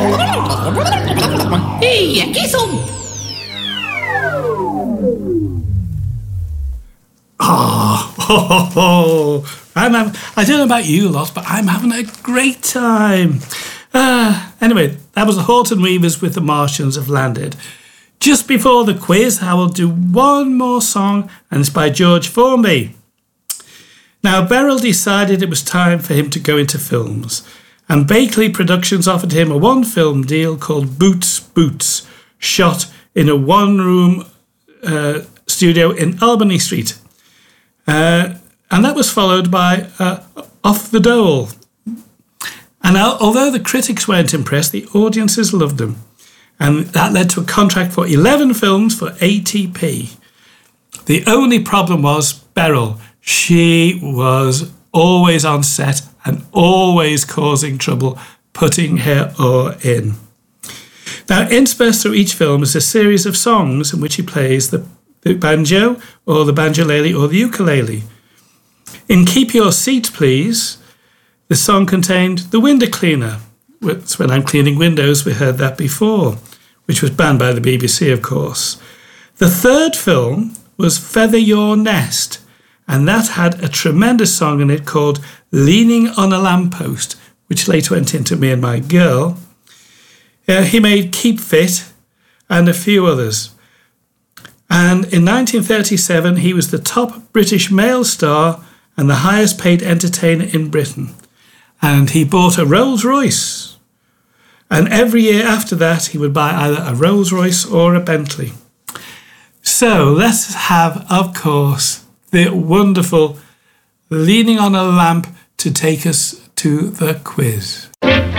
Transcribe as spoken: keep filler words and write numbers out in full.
Hey, aquí son. Oh, oh, oh. I'm having, I don't know about you lot, but I'm having a great time. Uh, anyway, that was the Horton Weavers with The Martians Have Landed. Just before the quiz, I will do one more song, and it's by George Formby. Now, Beryl decided it was time for him to go into films, and Bakeley Productions offered him a one-film deal called Boots, Boots, shot in a one-room uh, studio in Albany Street. Uh, and that was followed by uh, Off the Dole. And al- although the critics weren't impressed, the audiences loved him. And that led to a contract for eleven films for A T P. The only problem was Beryl. She was always on set and always causing trouble putting her oar in. Now, interspersed through each film is a series of songs in which he plays the, the banjo or the banjolele or the ukulele. In Keep Your Seat, Please, the song contained The Window Cleaner. It's When I'm Cleaning Windows, we heard that before, which was banned by the B B C, of course. The third film was Feather Your Nest, and that had a tremendous song in it called Leaning on a Lamppost, which later went into Me and My Girl. Uh, he made Keep Fit and a few others. And in nineteen thirty-seven, he was the top British male star and the highest paid entertainer in Britain. And he bought a Rolls Royce. And every year after that, he would buy either a Rolls Royce or a Bentley. So let's have, of course, the wonderful Leaning on a Lamp to take us to the quiz.